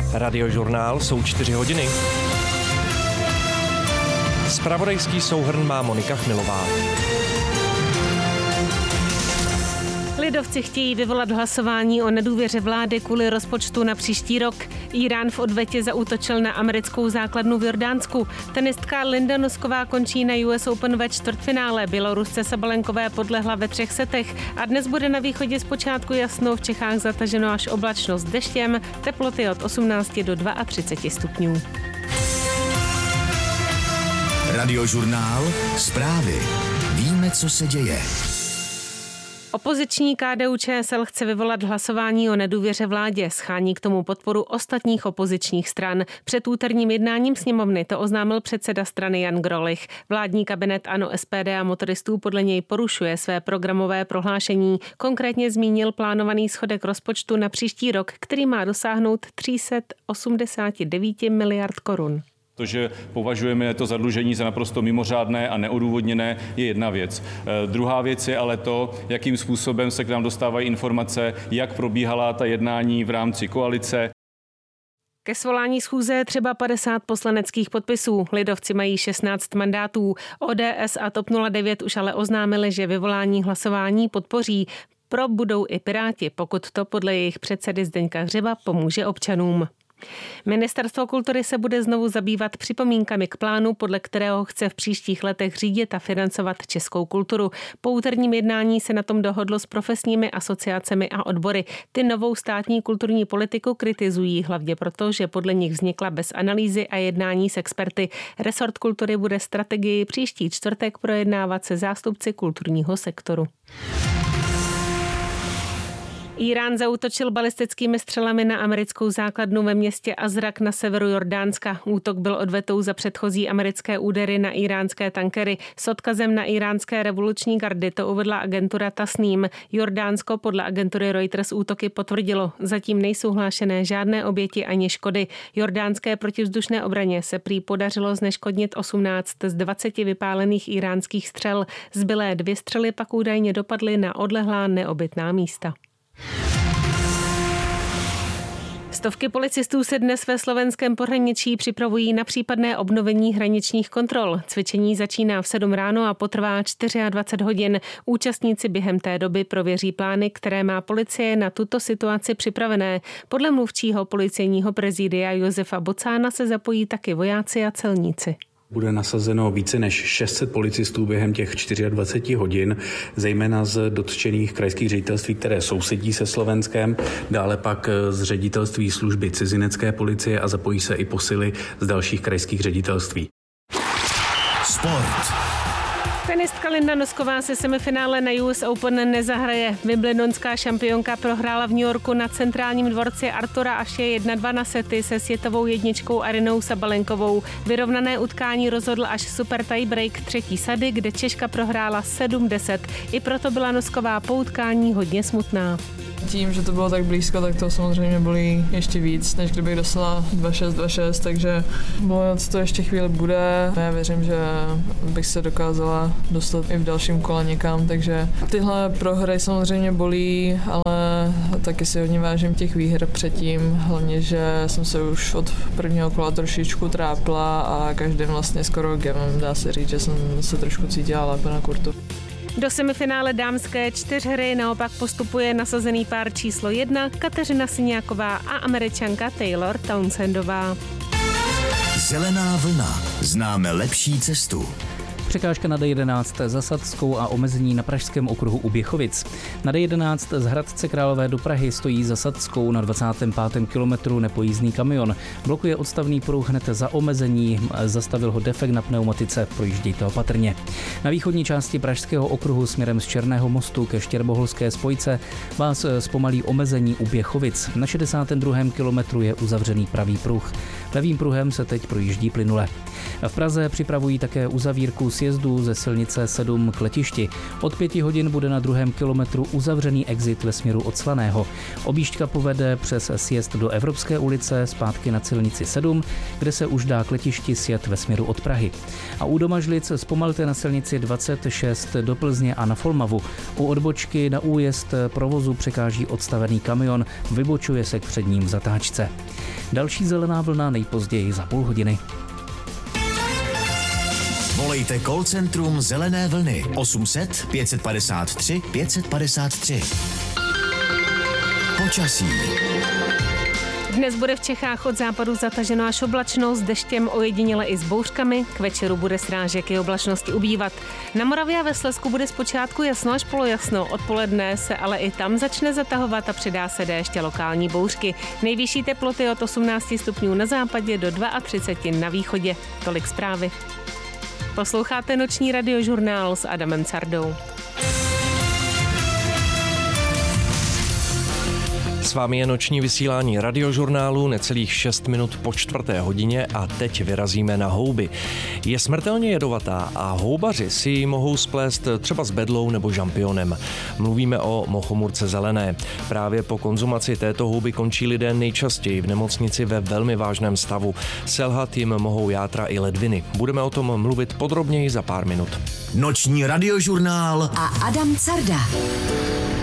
Radiožurnál jsou 4 hodiny. Zpravodajský souhrn má Monika Chmilová. Lidovci chtějí vyvolat hlasování o nedůvěře vlády kvůli rozpočtu na příští rok. Irán v odvetě zaútočil na americkou základnu v Jordánsku. Tenistka Linda Nosková končí na US Open ve čtvrtfinále. Bělorusce Sabalenkové podlehla ve 3 setech a dnes bude na východě zpočátku jasno, v Čechách zataženo až oblačno s deštěm, teploty od 18 do 32 stupňů. Radiožurnál, zprávy. Víme, co se děje. Opoziční KDU-ČSL chce vyvolat hlasování o nedůvěře vládě. Schání k tomu podporu ostatních opozičních stran. Před úterním jednáním sněmovny to oznámil předseda strany Jan Grolich. Vládní kabinet ANO, SPD a motoristů podle něj porušuje své programové prohlášení. Konkrétně zmínil plánovaný schodek rozpočtu na příští rok, který má dosáhnout 389 miliard korun. To, že považujeme to zadlužení za naprosto mimořádné a neodůvodněné, je jedna věc. Druhá věc je ale to, jakým způsobem se k nám dostávají informace, jak probíhala ta jednání v rámci koalice. Ke svolání schůze je třeba 50 poslaneckých podpisů. Lidovci mají 16 mandátů. ODS a TOP 09 už ale oznámili, že vyvolání hlasování podpoří. Pro budou i Piráti, pokud to podle jejich předsedy Zdeňka Hřiba pomůže občanům. Ministerstvo kultury se bude znovu zabývat připomínkami k plánu, podle kterého chce v příštích letech řídit a financovat českou kulturu. Po úterním jednání se na tom dohodlo s profesními asociacemi a odbory. Ty novou státní kulturní politiku kritizují hlavně proto, že podle nich vznikla bez analýzy a jednání s experty. Resort kultury bude strategii příští čtvrtek projednávat se zástupci kulturního sektoru. Irán zaútočil balistickými střelami na americkou základnu ve městě Azraq na severu Jordánska. Útok byl odvetou za předchozí americké údery na iránské tankery. S odkazem na iránské revoluční gardy to uvedla agentura Tasnim. Jordánsko podle agentury Reuters útoky potvrdilo. Zatím nejsou hlášené žádné oběti ani škody. Jordánské protivzdušné obraně se prý podařilo zneškodnit 18 z 20 vypálených iránských střel. Zbylé 2 střely pak údajně dopadly na odlehlá neobytná místa. Stovky policistů se dnes ve slovenském pohraničí připravují na případné obnovení hraničních kontrol. Cvičení začíná v 7 ráno a potrvá 24 hodin. Účastníci během té doby prověří plány, které má policie na tuto situaci připravené. Podle mluvčího policejního prezidia Josefa Bocána se zapojí taky vojáci a celníci. Bude nasazeno více než 600 policistů během těch 24 hodin, zejména z dotčených krajských ředitelství, které sousedí se Slovenskem, dále pak z ředitelství služby cizinecké policie a zapojí se i posily z dalších krajských ředitelství. Sport. Tenistka Linda Nosková se semifinále na US Open nezahraje. Wimbledonská šampionka prohrála v New Yorku na centrálním dvorci Artura Ashe 1-2 na sety se světovou jedničkou Arynou Sabalenkovou. Vyrovnané utkání rozhodl až super tiebreak 3. sady, kde Češka prohrála 7-10. I proto byla Nosková po utkání hodně smutná. Tím, že to bylo tak blízko, tak to samozřejmě bolí ještě víc, než kdybych dostala 2-6, takže bojovat to ještě chvíli bude. Já věřím, že bych se dokázala dostat i v dalším kole někam, takže tyhle prohry samozřejmě bolí, ale taky si hodně vážím těch výher předtím, hlavně, že jsem se už od prvního kola trošičku trápila a každým vlastně skoro gemem dá se říct, že jsem se trošku cítila lépe na kurtu. Do semifinále dámské 4hry naopak postupuje nasazený pár číslo 1 Kateřina Syňáková a Američanka Taylor Townsendová. Zelená vlna. Známe lepší cestu. Překážka na D11 za Sadskou a omezení na pražském okruhu u Běchovic. Na D11 z Hradce Králové do Prahy stojí za Sadskou na 25. kilometru nepojízdný kamion. Blokuje odstavný pruh hned za omezení, zastavil ho defekt na pneumatice, projíždějte opatrně. Na východní části pražského okruhu směrem z Černého mostu ke Štěrboholské spojce vás zpomalí omezení u Běchovic. Na 62. kilometru je uzavřený pravý pruh. Levým pruhem se teď projíždí plynule. V Praze připravují také uzavírku sjezdu ze silnice 7 k letišti. Od 5 hodin bude na 2. kilometru uzavřený exit ve směru od Slaného. Objížďka povede přes sjezd do Evropské ulice, zpátky na silnici 7, kde se už dá k letišti sjet ve směru od Prahy. A u Domažlic zpomalte na silnici 26 do Plzně a na Folmavu. U odbočky na újezd provozu překáží odstavený kamion, vybočuje se k předním zatáčce. Další zelená vlna nejpozději za půl hodiny. Volejte call centrum Zelené vlny 800 553 553. Počasí. Dnes bude v Čechách od západu zataženo až oblačno, s deštěm ojediněle i s bouřkami. K večeru bude srážek i oblačnosti ubývat. Na Moravě a ve Slezsku bude zpočátku jasno až polojasno. Odpoledne se ale i tam začne zatahovat a přidá se déšť a lokální bouřky. Nejvyšší teploty od 18 stupňů na západě do 32 na východě. Tolik zprávy. Posloucháte noční radiožurnál s Adamem Cardou. S vámi je noční vysílání radiožurnálu necelých 6 minut po 4. hodině a teď vyrazíme na houby. Je smrtelně jedovatá a houbaři si ji mohou splést třeba s bedlou nebo žampionem. Mluvíme o mochomůrce zelené. Právě po konzumaci této houby končí lidé nejčastěji v nemocnici ve velmi vážném stavu. Selhat jim mohou játra i ledviny. Budeme o tom mluvit podrobněji za pár minut. Noční radiožurnál a Adam Carda.